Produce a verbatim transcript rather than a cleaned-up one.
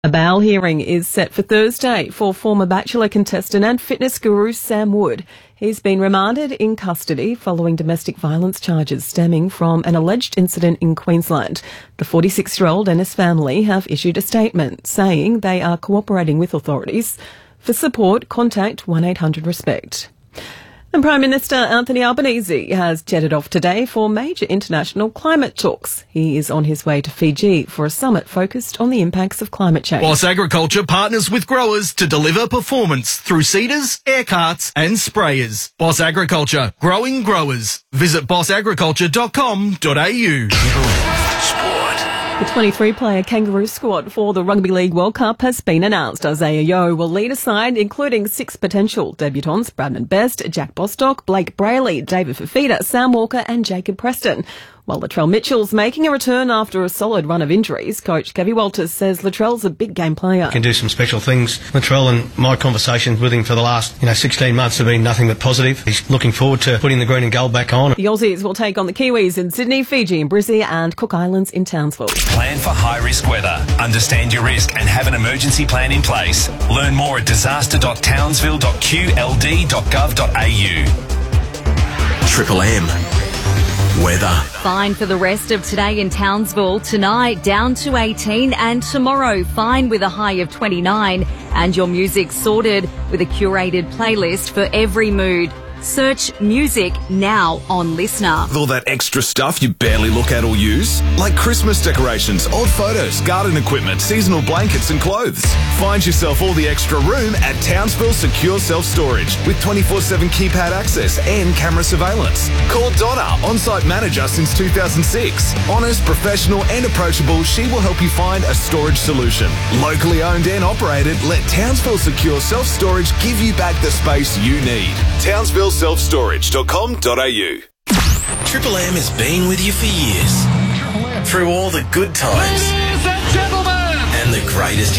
A bail hearing is set for Thursday for former Bachelor contestant and fitness guru Sam Wood. He's been remanded in custody following domestic violence charges stemming from an alleged incident in Queensland. The forty-six-year-old and his family have issued a statement saying they are cooperating with authorities. For support, contact one eight hundred RESPECT. And Prime Minister Anthony Albanese has jetted off today for major international climate talks. He is on his way to Fiji for a summit focused on the impacts of climate change. Boss Agriculture partners with growers to deliver performance through seeders, air carts and sprayers. Boss Agriculture, growing growers. Visit boss agriculture dot com dot a u. The twenty-three player Kangaroo squad for the Rugby League World Cup has been announced. Isaiah Yeo will lead a side including six potential debutants: Bradman Best, Jack Bostock, Blake Brayley, David Fifita, Sam Walker and Jacob Preston. While Latrell Mitchell's making a return after a solid run of injuries, coach Kevy Walters says Latrell's a big game player. Can do some special things. Latrell and my conversations with him for the last, you know, sixteen months have been nothing but positive. He's looking forward to putting the green and gold back on. The Aussies will take on the Kiwis in Sydney, Fiji in Brizzy and Cook Islands in Townsville. Plan for high-risk weather. Understand your risk and have an emergency plan in place. Learn more at disaster dot townsville dot q l d dot gov dot a u. Triple M. Weather. Fine for the rest of today in Townsville. Tonight down to eighteen and tomorrow fine with a high of twenty-nine. And your music sorted with a curated playlist for every mood. Search music now on Listener. With all that extra stuff you barely look at or use, like Christmas decorations, odd photos, garden equipment, seasonal blankets and clothes. Find yourself all the extra room at Townsville Secure Self-Storage with twenty-four seven keypad access and camera surveillance. Call Donna, on-site manager since two thousand six. Honest, professional and approachable, she will help you find a storage solution. Locally owned and operated, let Townsville Secure Self-Storage give you back the space you need. Townsville self storage dot com dot a u. Triple M has been with you for years. Through all the good times. Ladies and gentlemen. And the greatest